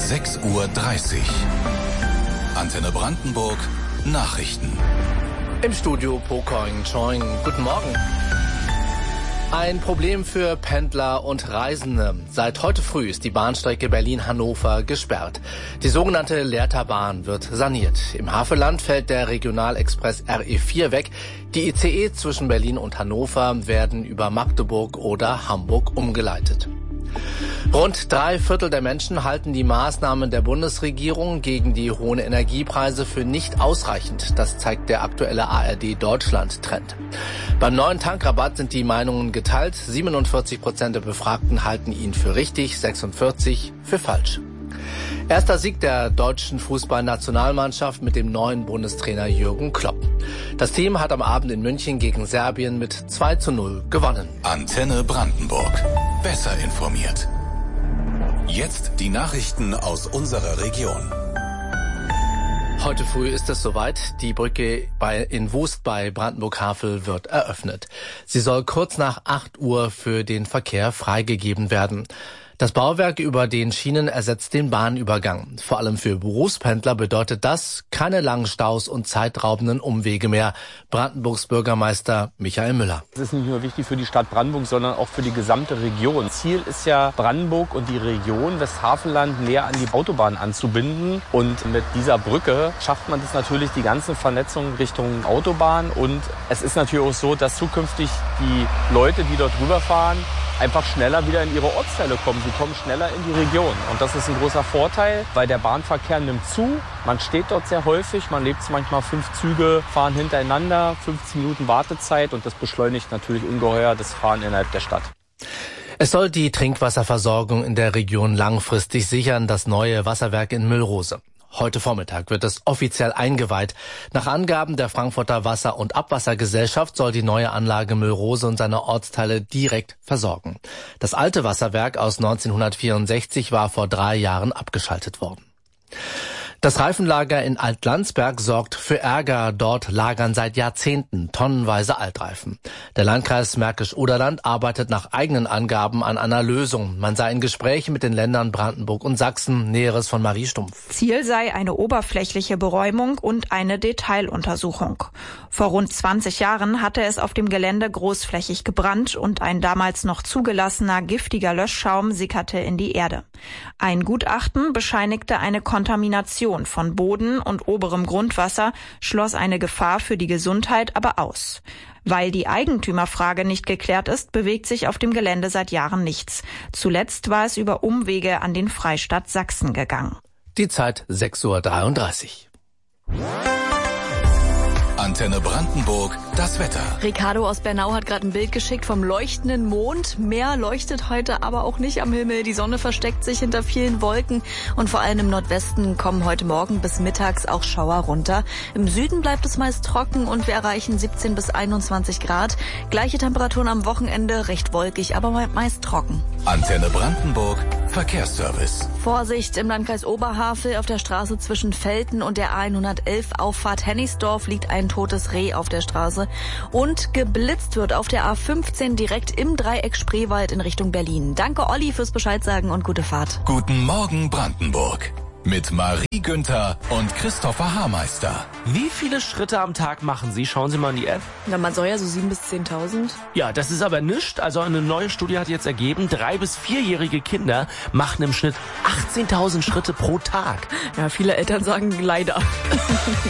6:30 Uhr. Antenne Brandenburg Nachrichten. Im Studio Pokoing Choing. Guten Morgen. Ein Problem für Pendler und Reisende. Seit heute früh ist die Bahnstrecke Berlin-Hannover gesperrt. Die sogenannte Lehrterbahn wird saniert. Im Havelland fällt der Regionalexpress RE4 weg. Die ICE zwischen Berlin und Hannover werden über Magdeburg oder Hamburg umgeleitet. Rund 3/4 der Menschen halten die Maßnahmen der Bundesregierung gegen die hohen Energiepreise für nicht ausreichend. Das zeigt der aktuelle ARD-Deutschland-Trend. Beim neuen Tankrabatt sind die Meinungen geteilt. 47% der Befragten halten ihn für richtig, 46% für falsch. Erster Sieg der deutschen Fußballnationalmannschaft mit dem neuen Bundestrainer Jürgen Klopp. Das Team hat am Abend in München gegen Serbien mit 2:0 gewonnen. Antenne Brandenburg. Besser informiert. Jetzt die Nachrichten aus unserer Region. Heute früh ist es soweit. Die Brücke in Wust bei Brandenburg-Havel wird eröffnet. Sie soll kurz nach 8 Uhr für den Verkehr freigegeben werden. Das Bauwerk über den Schienen ersetzt den Bahnübergang. Vor allem für Berufspendler bedeutet das keine langen Staus und zeitraubenden Umwege mehr. Brandenburgs Bürgermeister Michael Müller. Es ist nicht nur wichtig für die Stadt Brandenburg, sondern auch für die gesamte Region. Ziel ist ja, Brandenburg und die Region Westhaveland näher an die Autobahn anzubinden. Und mit dieser Brücke schafft man das natürlich, die ganze Vernetzung Richtung Autobahn. Und es ist natürlich auch so, dass zukünftig die Leute, die dort rüberfahren, einfach schneller wieder in ihre Ortsteile kommen. Sie kommen schneller in die Region. Und das ist ein großer Vorteil, weil der Bahnverkehr nimmt zu. Man steht dort sehr häufig. Man lebt manchmal 5 Züge, fahren hintereinander, 15 Minuten Wartezeit. Und das beschleunigt natürlich ungeheuer das Fahren innerhalb der Stadt. Es soll die Trinkwasserversorgung in der Region langfristig sichern, das neue Wasserwerk in Müllrose. Heute Vormittag wird es offiziell eingeweiht. Nach Angaben der Frankfurter Wasser- und Abwassergesellschaft soll die neue Anlage Müllrose und seine Ortsteile direkt versorgen. Das alte Wasserwerk aus 1964 war vor 3 Jahren abgeschaltet worden. Das Reifenlager in Altlandsberg sorgt für Ärger. Dort lagern seit Jahrzehnten tonnenweise Altreifen. Der Landkreis Märkisch-Oderland arbeitet nach eigenen Angaben an einer Lösung. Man sei in Gesprächen mit den Ländern Brandenburg und Sachsen. Näheres von Marie Stumpf. Ziel sei eine oberflächliche Beräumung und eine Detailuntersuchung. Vor rund 20 Jahren hatte es auf dem Gelände großflächig gebrannt und ein damals noch zugelassener giftiger Löschschaum sickerte in die Erde. Ein Gutachten bescheinigte eine Kontamination von Boden und oberem Grundwasser, schloss eine Gefahr für die Gesundheit aber aus. Weil die Eigentümerfrage nicht geklärt ist, bewegt sich auf dem Gelände seit Jahren nichts. Zuletzt war es über Umwege an den Freistaat Sachsen gegangen. Die Zeit 6:33 Uhr. Antenne Brandenburg, das Wetter. Ricardo aus Bernau hat gerade ein Bild geschickt vom leuchtenden Mond. Meer leuchtet heute aber auch nicht am Himmel. Die Sonne versteckt sich hinter vielen Wolken. Und vor allem im Nordwesten kommen heute Morgen bis mittags auch Schauer runter. Im Süden bleibt es meist trocken und wir erreichen 17 bis 21 Grad. Gleiche Temperaturen am Wochenende, recht wolkig, aber meist trocken. Antenne Brandenburg, Verkehrsservice. Vorsicht im Landkreis Oberhavel auf der Straße zwischen Velten und der A111 Auffahrt Hennigsdorf liegt ein totes Reh auf der Straße. Und geblitzt wird auf der A15 direkt im Dreieck Spreewald in Richtung Berlin. Danke Olli fürs Bescheid sagen und gute Fahrt. Guten Morgen Brandenburg. Mit Marie Günther und Christopher Haarmeister. Wie viele Schritte am Tag machen Sie? Schauen Sie mal in die App. Na, man soll ja so 7.000 bis 10.000. Ja, das ist aber nichts. Also eine neue Studie hat jetzt ergeben, 3- bis 4-jährige Kinder machen im Schnitt 18.000 Schritte pro Tag. Ja, viele Eltern sagen leider.